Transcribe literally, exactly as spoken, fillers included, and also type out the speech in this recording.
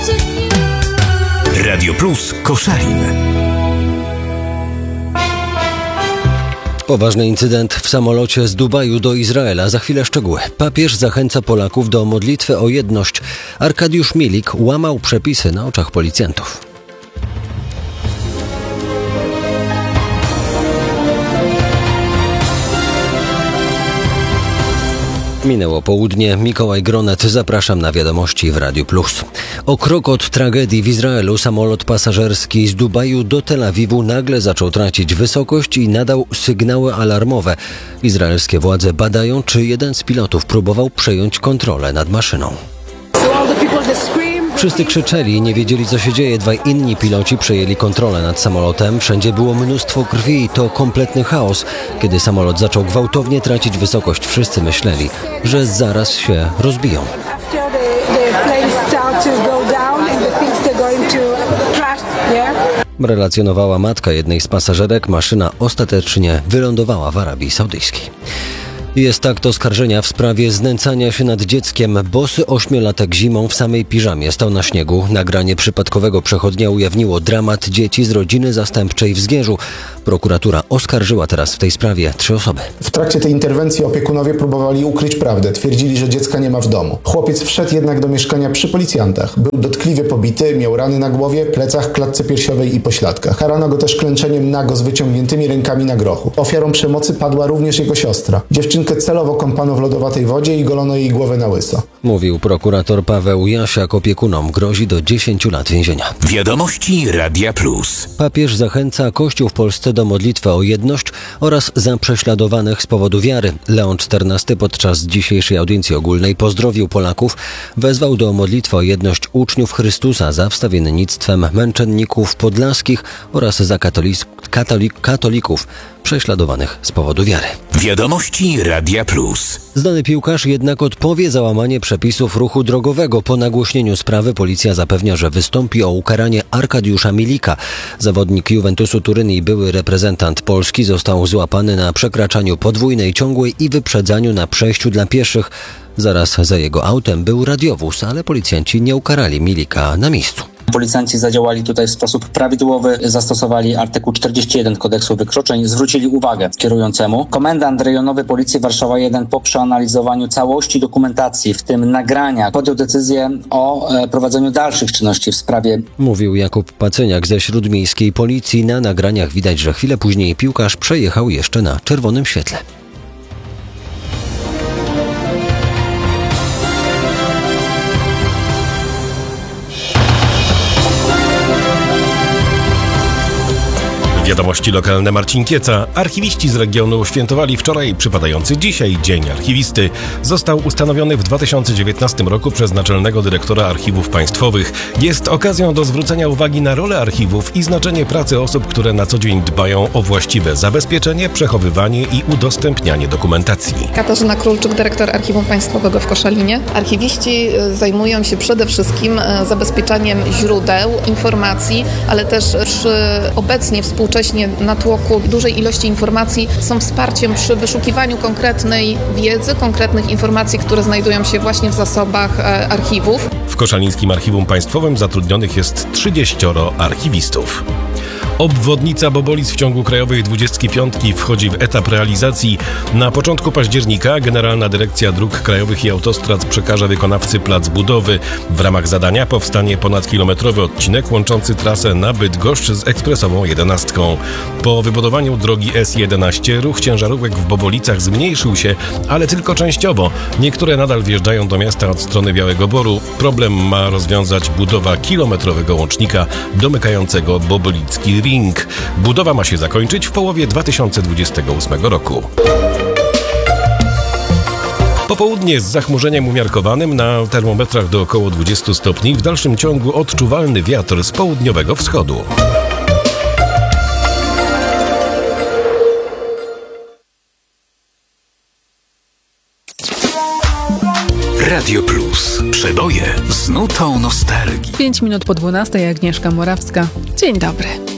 Radio Plus Koszalin. Poważny incydent w samolocie z Dubaju do Izraela. Za chwilę szczegóły. Papież zachęca Polaków do modlitwy o jedność. Arkadiusz Milik łamał przepisy na oczach policjantów. Minęło południe. Mikołaj Gronet. Zapraszam na wiadomości w Radiu Plus. O krok od tragedii w Izraelu samolot pasażerski z Dubaju do Tel Awiwu nagle zaczął tracić wysokość i nadał sygnały alarmowe. Izraelskie władze badają, czy jeden z pilotów próbował przejąć kontrolę nad maszyną. Wszyscy krzyczeli i nie wiedzieli, co się dzieje. Dwaj inni piloci przejęli kontrolę nad samolotem. Wszędzie było mnóstwo krwi i to kompletny chaos. Kiedy samolot zaczął gwałtownie tracić wysokość, wszyscy myśleli, że zaraz się rozbiją. Relacjonowała matka jednej z pasażerek. Maszyna ostatecznie wylądowała w Arabii Saudyjskiej. Jest akt oskarżenia w sprawie znęcania się nad dzieckiem. Bosy ośmiolatek zimą w samej piżamie stał na śniegu. Nagranie przypadkowego przechodnia ujawniło dramat dzieci z rodziny zastępczej w Zgierzu. Prokuratura oskarżyła teraz w tej sprawie trzy osoby. W trakcie tej interwencji opiekunowie próbowali ukryć prawdę. Twierdzili, że dziecka nie ma w domu. Chłopiec wszedł jednak do mieszkania przy policjantach. Był dotkliwie pobity, miał rany na głowie, plecach, klatce piersiowej i pośladkach. Karano go też klęczeniem nago z wyciągniętymi rękami na grochu. Ofiarą przemocy padła również jego siostra. Dziewczynkę celowo kąpano w lodowatej wodzie i golono jej głowę na łyso. Mówił prokurator Paweł Jasiak. Opiekunom grozi do dziesięciu lat więzienia. Wiadomości Radia Plus. Papież zachęca Kościół w Polsce do modlitwy o jedność oraz za prześladowanych z powodu wiary. Leon czternasty podczas dzisiejszej audiencji ogólnej pozdrowił Polaków, wezwał do modlitwy o jedność uczniów Chrystusa za wstawiennictwem męczenników podlaskich oraz za katolik, katolik, katolików prześladowanych z powodu wiary. Wiadomości Radia Plus. Znany piłkarz jednak odpowie za łamanie przepisów ruchu drogowego. Po nagłośnieniu sprawy policja zapewnia, że wystąpi o ukaranie Arkadiusza Milika. Zawodnik Juventusu Turyn i były reprezentant Polski został złapany na przekraczaniu podwójnej ciągłej i wyprzedzaniu na przejściu dla pieszych. Zaraz za jego autem był radiowóz, ale policjanci nie ukarali Milika na miejscu. Policjanci zadziałali tutaj w sposób prawidłowy, zastosowali artykuł czterdzieści jeden kodeksu wykroczeń, zwrócili uwagę kierującemu. Komendant rejonowy Policji Warszawa jeden po przeanalizowaniu całości dokumentacji, w tym nagrania, podjął decyzję o e, prowadzeniu dalszych czynności w sprawie. Mówił Jakub Pacyniak ze Śródmiejskiej Policji. Na nagraniach widać, że chwilę później piłkarz przejechał jeszcze na czerwonym świetle. Wiadomości lokalne. Marcin Kieca. Archiwiści z regionu świętowali wczoraj przypadający dzisiaj Dzień Archiwisty. Został ustanowiony w dwa tysiące dziewiętnastym roku przez naczelnego dyrektora archiwów państwowych. Jest okazją do zwrócenia uwagi na rolę archiwów i znaczenie pracy osób, które na co dzień dbają o właściwe zabezpieczenie, przechowywanie i udostępnianie dokumentacji. Katarzyna Królczyk, dyrektor Archiwum Państwowego w Koszalinie. Archiwiści zajmują się przede wszystkim zabezpieczaniem źródeł informacji, ale też przy obecnie współcześnie na tłoku dużej ilości informacji są wsparciem przy wyszukiwaniu konkretnej wiedzy, konkretnych informacji, które znajdują się właśnie w zasobach e, archiwów. W Koszalińskim Archiwum Państwowym zatrudnionych jest trzydzieścioro archiwistów. Obwodnica Bobolic w ciągu Krajowej dwudziestki piątki wchodzi w etap realizacji. Na początku października Generalna Dyrekcja Dróg Krajowych i Autostrad przekaże wykonawcy plac budowy. W ramach zadania powstanie ponadkilometrowy odcinek łączący trasę na Bydgoszcz z ekspresową jedenastką. Po wybudowaniu drogi S jedenaście ruch ciężarówek w Bobolicach zmniejszył się, ale tylko częściowo. Niektóre nadal wjeżdżają do miasta od strony Białego Boru. Problem ma rozwiązać budowa kilometrowego łącznika domykającego Bobolicki Ring. Budowa ma się zakończyć w połowie dwa tysiące dwudziestego ósmego roku. Popołudnie z zachmurzeniem umiarkowanym, na termometrach do około dwudziestu stopni, w dalszym ciągu odczuwalny wiatr z południowego wschodu. Radio Plus. Przeboje z nutą nostalgii. Pięć minut po dwunastej. Agnieszka Morawska. Dzień dobry.